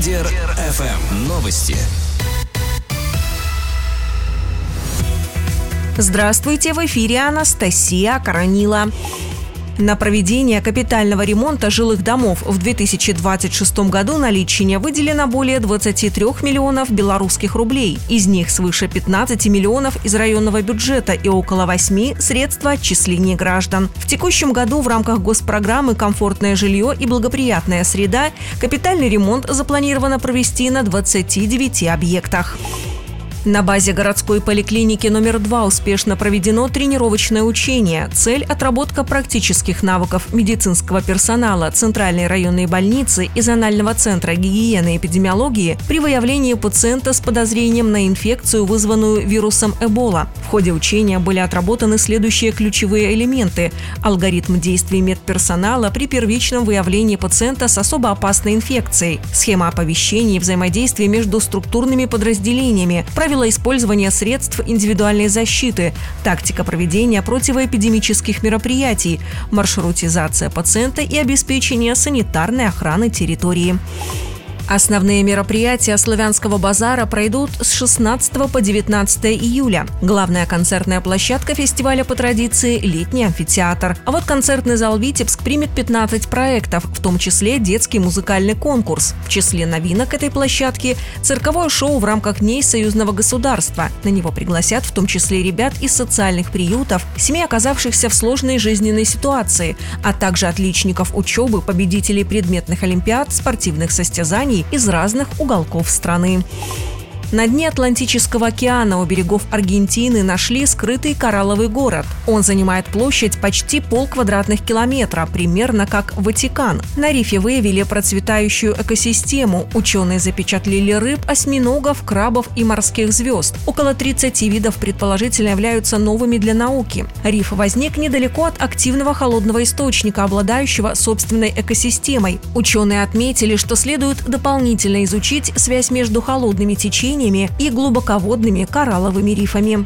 Лидер ФМ. Новости. Здравствуйте, в эфире Анастасия Коронила. На проведение капитального ремонта жилых домов в 2026 году на Литчине выделено более 23 миллионов белорусских рублей. Из них свыше 15 миллионов из районного бюджета и около 8 средства отчислений граждан. В текущем году в рамках госпрограммы «Комфортное жилье и благоприятная среда» капитальный ремонт запланировано провести на 29 объектах. На базе городской поликлиники номер 2 успешно проведено тренировочное учение. Цель – отработка практических навыков медицинского персонала Центральной районной больницы и Зонального центра гигиены и эпидемиологии при выявлении пациента с подозрением на инфекцию, вызванную вирусом Эбола. В ходе учения были отработаны следующие ключевые элементы: алгоритм действий медперсонала при первичном выявлении пациента с особо опасной инфекцией, схема оповещений и взаимодействия между структурными подразделениями, правила использования средств индивидуальной защиты, тактика проведения противоэпидемических мероприятий, маршрутизация пациента и обеспечение санитарной охраны территории. Основные мероприятия Славянского базара пройдут с 16 по 19 июля. Главная концертная площадка фестиваля по традиции – летний амфитеатр. А вот концертный зал «Витебск» примет 15 проектов, в том числе детский музыкальный конкурс. В числе новинок этой площадки – цирковое шоу в рамках Дней союзного государства. На него пригласят в том числе ребят из социальных приютов, семей, оказавшихся в сложной жизненной ситуации, а также отличников учебы, победителей предметных олимпиад, спортивных состязаний из разных уголков страны. На дне Атлантического океана у берегов Аргентины нашли скрытый коралловый город. Он занимает площадь почти 0,5 квадратных километра, примерно как Ватикан. На рифе выявили процветающую экосистему. Ученые запечатлели рыб, осьминогов, крабов и морских звезд. Около 30 видов предположительно являются новыми для науки. Риф возник недалеко от активного холодного источника, обладающего собственной экосистемой. Ученые отметили, что следует дополнительно изучить связь между холодными течениями и глубоководными коралловыми рифами.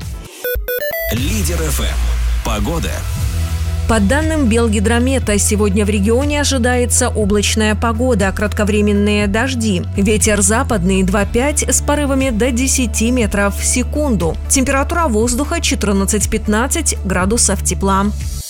Лидер ФМ. Погода. По данным Белгидромета, сегодня в регионе ожидается облачная погода, кратковременные дожди. Ветер западный 2,5 с порывами до 10 метров в секунду. Температура воздуха 14-15 градусов тепла.